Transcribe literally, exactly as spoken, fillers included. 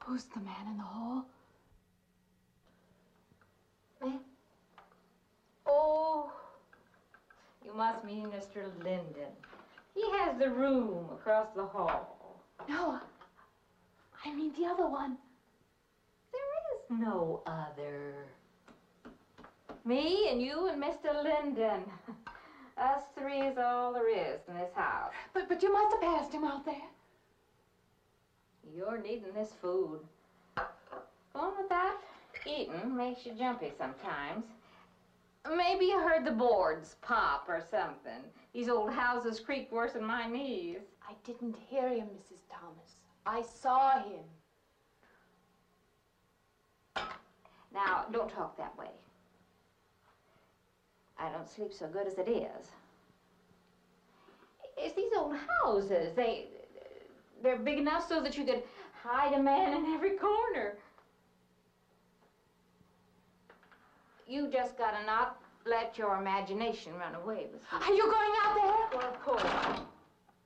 Who's the man in the hall? Me? Oh, you must mean Mister Linden. He has the room across the hall. No, I mean the other one. There is no other. Me and you and Mister Linden. Us three is all there is in this house. But, but you must have passed him out there. You're needing this food. Going without eating makes you jumpy sometimes. Maybe you heard the boards pop or something. These old houses creak worse than my knees. I didn't hear him, Missus Thomas. I saw him. Now, don't talk that way. I don't sleep so good as it is. It's these old houses. They, they're big enough so that you could hide a man in every corner. You just gotta not let your imagination run away with you. Are you going out there? Well, of course.